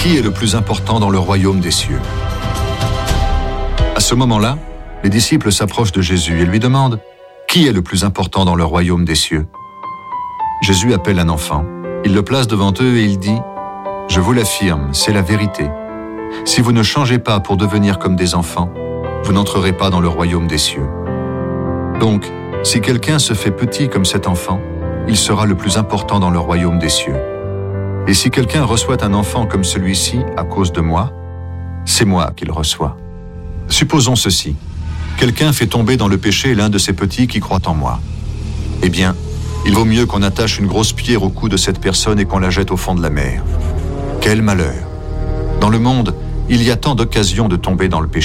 Qui est le plus important dans le royaume des cieux? À ce moment-là, les disciples s'approchent de Jésus et lui demandent « Qui est le plus important dans le royaume des cieux ?» Jésus appelle un enfant. Il le place devant eux et il dit « Je vous l'affirme, c'est la vérité. Si vous ne changez pas pour devenir comme des enfants, vous n'entrerez pas dans le royaume des cieux. Donc, si quelqu'un se fait petit comme cet enfant, il sera le plus important dans le royaume des cieux. Et si quelqu'un reçoit un enfant comme celui-ci à cause de moi, c'est moi qu'il reçoit. Supposons ceci. Quelqu'un fait tomber dans le péché l'un de ses petits qui croient en moi. Eh bien, il vaut mieux qu'on attache une grosse pierre au cou de cette personne et qu'on la jette au fond de la mer. Quel malheur! Dans le monde, il y a tant d'occasions de tomber dans le péché.